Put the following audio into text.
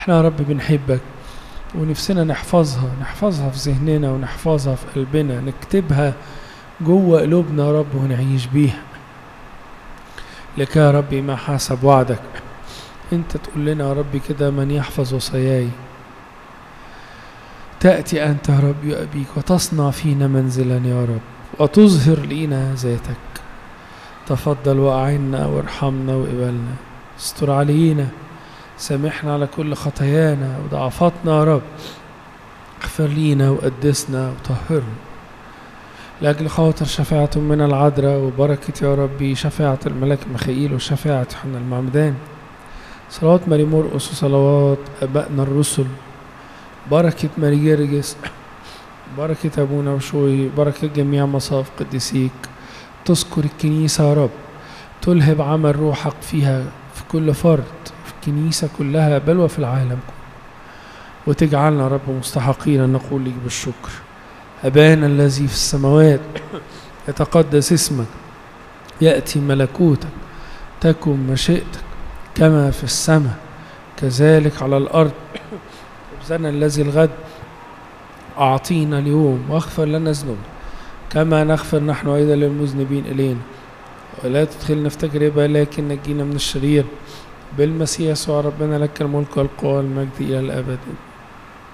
احنا يا رب بنحبك ونفسنا نحفظها في ذهننا ونحفظها في قلبنا، نكتبها جوه قلوبنا يا رب ونعيش بيها لك يا ربي ما حسب وعدك. انت تقول لنا يا ربي كده: من يحفظ وصاياي تأتي أنت يا رب أبيك وتصنع فينا منزلا يا رب وتظهر لينا ذاتك. تفضل وأعنا وارحمنا وقبلنا، استر علينا، سامحنا على كل خطايانا وضعفاتنا يا رب، اغفر لينا وقدسنا وطهرنا لأجل خاطر شفاعة من العذراء وبركة يا ربي شفاعة الملاك ميخائيل وشفاعة يوحنا المعمدان، صلوات ماري مرقس وصلوات أبائنا الرسل، بركة ماري جرجس، بركة أبونا وشوي، بركة جميع مصاف قديسيك. تذكر الكنيسة يا رب، تلهب عمل روحك فيها في كل فرد في الكنيسة كلها بل وفي العالم، وتجعلنا يا رب مستحقين أن نقول لك بالشكر: أبانا الذي في السماوات يتقدس اسمك، يأتي ملكوتك، تكن مشيئتك كما في السماء كذلك على الأرض. خبزنا الذي الغد أعطينا اليوم، واغفر لنا ذنوبنا كما نغفر نحن أيضا للمذنبين إلينا، ولا تدخلنا في تجربة لكن نجينا من الشرير، بالمسيح يسوع ربنا لك الملك والقوة والمجد إلى الأبد.